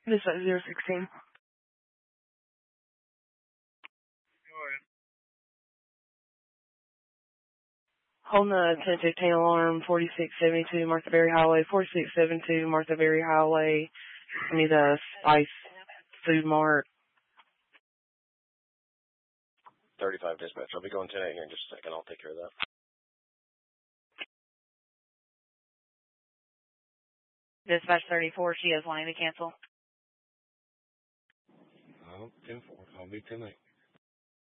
This is 016. Holding the 1015 alarm, 4672 Martha Berry Highway, 4672 Martha Berry Highway. I need a Spice Food Mart. 35 dispatch. I'll be going 10-8 here in just a second. I'll take care of that. Dispatch 34, she is wanting to cancel. Oh, 10-4. I'll be 10-8.